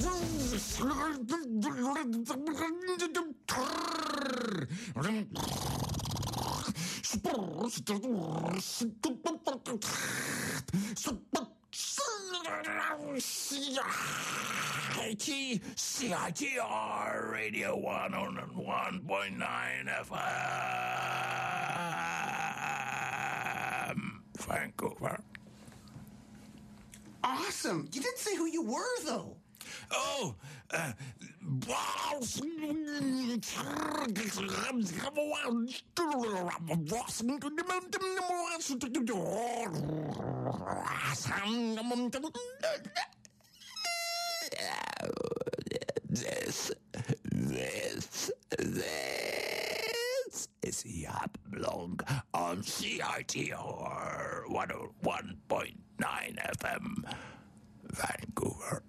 CITR Radio 101.9 FM, Vancouver. Awesome. You didn't say who you were, though. Oh, This is Yacht Blog on CITR 101.9 FM, Vancouver.